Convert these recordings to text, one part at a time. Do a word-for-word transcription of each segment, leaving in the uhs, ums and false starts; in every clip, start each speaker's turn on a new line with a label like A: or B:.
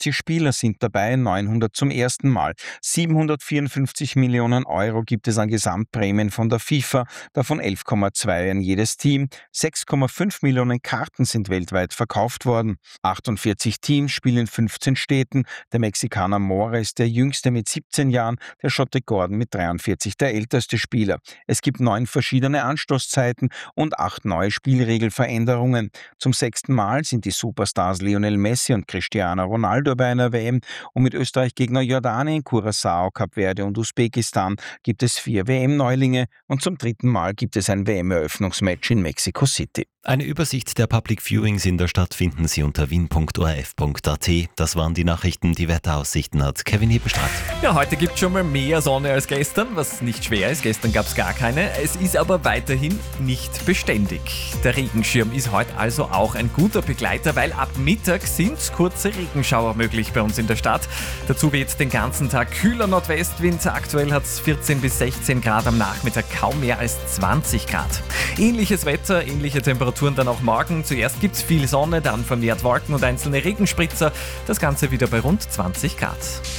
A: neunhundertsiebzig Spieler sind dabei, neunhundert zum ersten Mal. siebenhundertvierundfünfzig Millionen Euro gibt es an Gesamtprämien von der FIFA, davon elf Komma zwei an jedes Team. sechs Komma fünf Millionen Karten sind weltweit verkauft worden. achtundvierzig Teams spielen in fünfzehn Städten. Der Mexikaner Mora ist der jüngste mit siebzehn Jahren, der Schotte Gordon mit dreiundvierzig der älteste Spieler. Es gibt neun verschiedene Anstoßzeiten und acht neue Spielregelveränderungen. Zum sechsten Mal sind die Superstars Lionel Messi und Cristiano Ronaldo bei einer W M und mit Österreich-Gegner Jordanien, Curaçao, Kap Verde und Usbekistan gibt es vier W M-Neulinge und zum dritten Mal gibt es ein W M-Eröffnungsmatch in Mexico City.
B: Eine Übersicht der Public Viewings in der Stadt finden Sie unter wien punkt o r f punkt a t. Das waren die Nachrichten. Die Wetteraussichten hat Kevin Hebestreit.
C: Ja, heute gibt es schon mal mehr Sonne als gestern, was nicht schwer ist. Gestern gab es gar keine. Es ist aber weiterhin nicht beständig. Der Regenschirm ist heute also auch ein guter Begleiter, weil ab Mittag sind kurze Regenschauer möglich bei uns in der Stadt. Dazu weht den ganzen Tag kühler Nordwestwind. Aktuell hat es vierzehn bis sechzehn Grad, am Nachmittag kaum mehr als zwanzig Grad. Ähnliches Wetter, ähnliche Temperaturen dann auch morgen. Zuerst gibt es viel Sonne, dann vermehrt Wolken und einzelne Regenspritzer. Das Ganze wieder bei rund zwanzig Grad.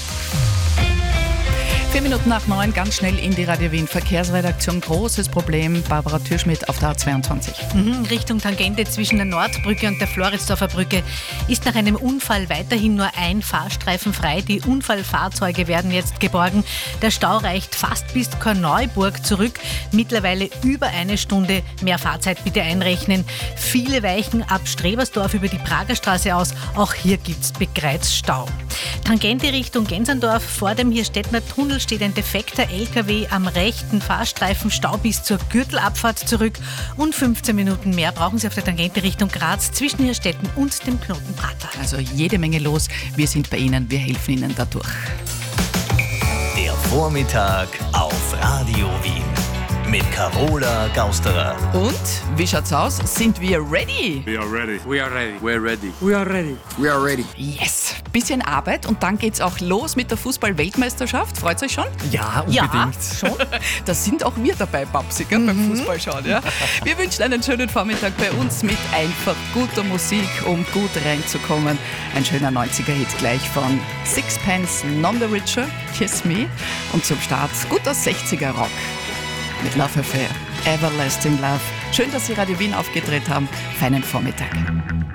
D: Vier Minuten nach neun, ganz schnell in die Radio Wien Verkehrsredaktion. Großes Problem, Barbara Türschmidt auf der A zweiundzwanzig.
E: Mhm, Richtung Tangente zwischen der Nordbrücke und der Floridsdorfer Brücke ist nach einem Unfall weiterhin nur ein Fahrstreifen frei. Die Unfallfahrzeuge werden jetzt geborgen. Der Stau reicht fast bis Korneuburg zurück. Mittlerweile über eine Stunde. Mehr Fahrzeit bitte einrechnen. Viele weichen ab Strebersdorf über die Pragerstraße aus. Auch hier gibt es bereits Stau. Tangente Richtung Gensandorf. Vor dem Hirstettner Tunnel steht ein defekter L K W am rechten Fahrstreifen, Stau bis zur Gürtelabfahrt zurück und fünfzehn Minuten mehr brauchen Sie auf der Tangente Richtung Graz zwischen Hirstetten und dem Knoten Prater.
D: Also jede Menge los. Wir sind bei Ihnen, wir helfen Ihnen dadurch.
F: Der Vormittag auf Radio Wien mit Carola Gausterer.
D: Und, wie schaut's aus? Sind wir ready?
G: We are ready.
H: We are ready. We're ready.
G: We are ready.
H: We are ready.
D: Yes! Bisschen Arbeit und dann geht's auch los mit der Fußball-Weltmeisterschaft. Freut euch schon?
C: Ja, unbedingt.
D: Ja, schon. Da sind auch wir dabei, Babsi, gell, beim Fußballschauen. Ja? Wir wünschen einen schönen Vormittag bei uns mit einfach guter Musik, um gut reinzukommen. Ein schöner neunziger-Hit gleich von Sixpence None the Richer, Kiss Me. Und zum Start guter sechziger-Rock mit Love Affair, Everlasting Love. Schön, dass Sie Radio Wien aufgedreht haben. Feinen Vormittag.